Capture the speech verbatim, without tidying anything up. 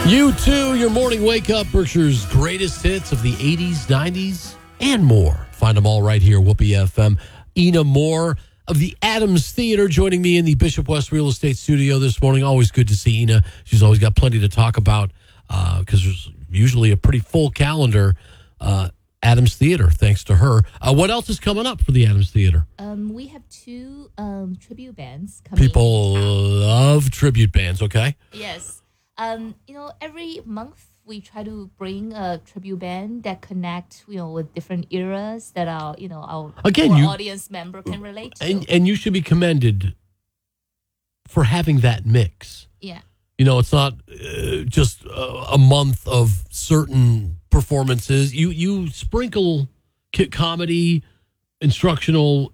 You too, your morning wake up, Berkshire's greatest hits of the eighties, nineties, and more. Find them all right here, Whoopee F M. Ina Moore of the Adams Theater joining me in the Bishop West Real Estate Studio this morning. Always good to see Ina. She's always got plenty to talk about because uh, there's usually a pretty full calendar. Uh, Adams Theater, thanks to her. Uh, what else is coming up for the Adams Theater? Um, we have two um, tribute bands coming. People love tribute bands, okay? Yes. Um, you know, every month we try to bring a tribute band that connect, you know, with different eras that our, you know, our, Again, our you, audience member can relate to. And, and you should be commended for having that mix. Yeah. You know, it's not uh, just uh, a month of certain performances. You you sprinkle comedy, instructional